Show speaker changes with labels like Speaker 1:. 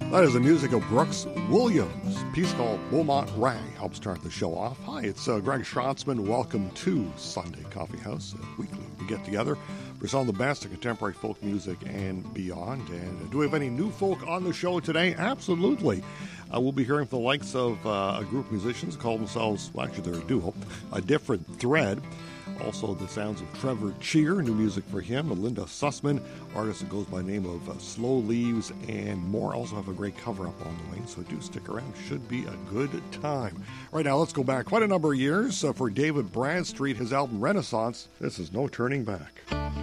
Speaker 1: That is the music of Brooks Williams. A piece called Beaumont Rag helps start the show off. Hi, it's Greg Schrotzman. Welcome to Sunday Coffee House. Weekly, we get together for some of the best of contemporary folk music and beyond. And do we have any new folk on the show today? Absolutely. We'll be hearing from the likes of a group of musicians who call themselves, well, actually they're a duo, A Different Thread. Also the sounds of Trevor Cheer, new music for him, and Linda Sussman, artist that goes by the name of Slow Leaves, and more. Also have a great cover-up on the way, so do stick around. Should be a good time. Right now, let's go back quite a number of years for David Bradstreet, his album Renaissance. This is No Turning Back.